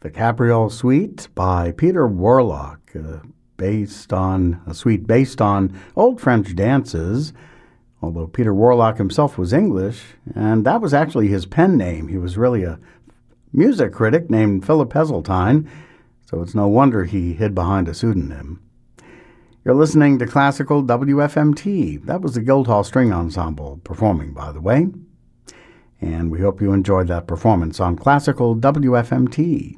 The Capriole Suite by Peter Warlock, based on a suite based on old French dances, although Peter Warlock himself was English, and that was actually his pen name. He was really a music critic named Philip Heseltine, so it's no wonder he hid behind a pseudonym. You're listening to Classical WFMT. That was the Guildhall String Ensemble performing, by the way. And we hope you enjoyed that performance on Classical WFMT.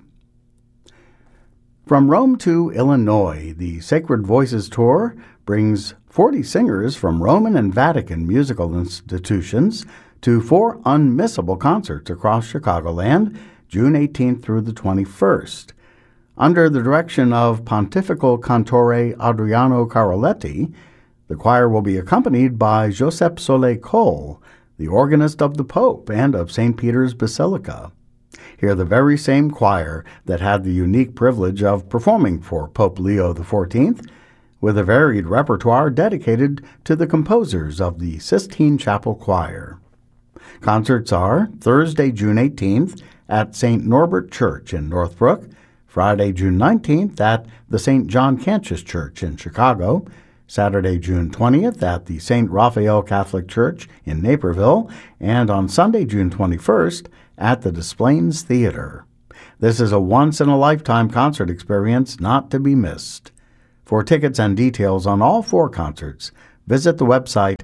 From Rome to Illinois, the Sacred Voices Tour brings 40 singers from Roman and Vatican musical institutions to 4 unmissable concerts across Chicagoland, June 18th through the 21st. Under the direction of Pontifical Cantore Adriano Caroletti, the choir will be accompanied by Josep Soler Cole, the organist of the Pope and of St. Peter's Basilica. Hear the very same choir that had the unique privilege of performing for Pope Leo XIV, with a varied repertoire dedicated to the composers of the Sistine Chapel Choir. Concerts are Thursday, June 18th at St. Norbert Church in Northbrook, Friday, June 19th at the St. John Cantius Church in Chicago, Saturday, June 20th at the St. Raphael Catholic Church in Naperville, and on Sunday, June 21st at the Des Plaines Theater. This is a once-in-a-lifetime concert experience not to be missed. For tickets and details on all 4 concerts, visit the website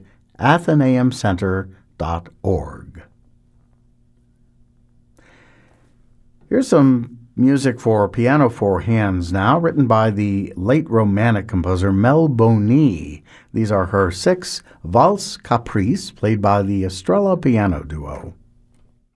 athenaeumcenter.org. Here's some music for piano 4 hands now, written by the late Romantic composer Mel Boney. These are her 6 Valse Caprice, played by the Estrella Piano Duo.